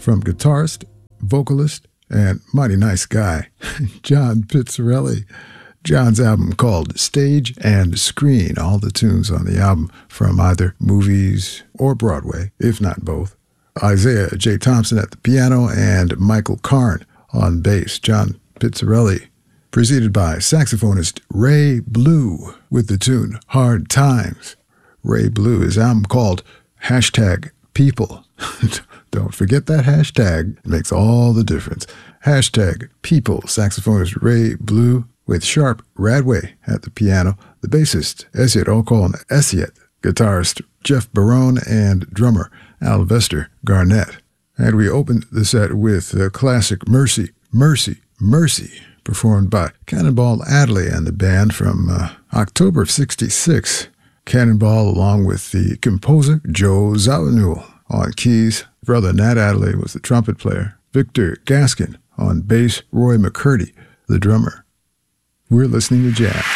from guitarist, vocalist, and mighty nice guy, John Pizzarelli. John's album called Stage and Screen, all the tunes on the album from either movies or Broadway, if not both. Isaiah J. Thompson at the piano and Michael Karn on bass. John Pizzarelli, preceded by saxophonist Ray Blue with the tune Hard Times. Ray Blue, his album called #People. Don't forget that hashtag. It makes all the difference. #People, saxophonist Ray Blue with Sharp Radway at the piano, the bassist Esiet Okon Esiet, guitarist Jeff Barone, and drummer Alvester Garnett. And we opened the set with the classic Mercy, Mercy, Mercy, performed by Cannonball Adderley and the band from October of '66. Cannonball, along with the composer Joe Zawinul on keys. Brother Nat Adderley was the trumpet player. Victor Gaskin on bass. Roy McCurdy, the drummer. We're listening to jazz.